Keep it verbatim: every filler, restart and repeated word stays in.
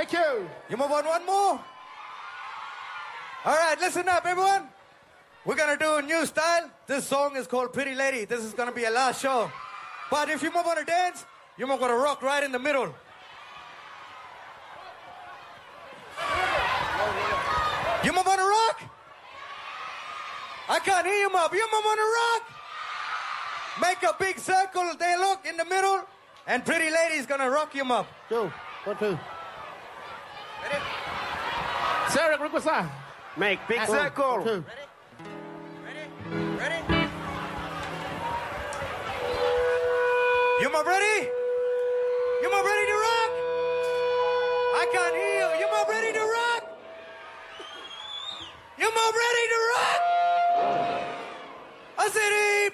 Thank you. You move on one more. All right, listen up, everyone. We're going to do a new style. This song is called Pretty Lady. This is going to be a last show. But if you move on to dance, you're going to rock right in the middle. You move on to rock? I can't hear you, move. You move on to rock? Make a big circle. They look in the middle. And Pretty Lady's going to rock you up. Two. One, two. Ready? Sarah, look what's that? Make big One, circle. two. Ready? Ready? You move ready? You move ready to rock? I can't hear you. You move ready to rock? You move ready to rock? I said, hey,